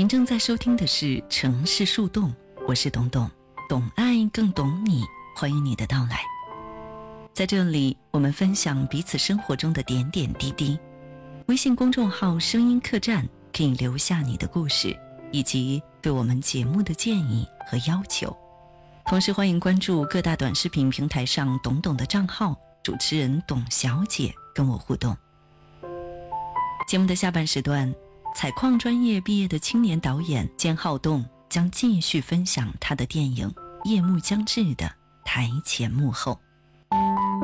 您正在收听的是城市树洞，我是董董，懂爱更懂你，欢迎你的到来。在这里，我们分享彼此生活中的点点滴滴。微信公众号声音客栈可以留下你的故事，以及对我们节目的建议和要求。同时欢迎关注各大短视频平台上董董的账号，主持人董小姐跟我互动。节目的下半时段，采矿专业毕业的青年导演兼浩栋将继续分享他的电影《夜幕将至》的台前幕后。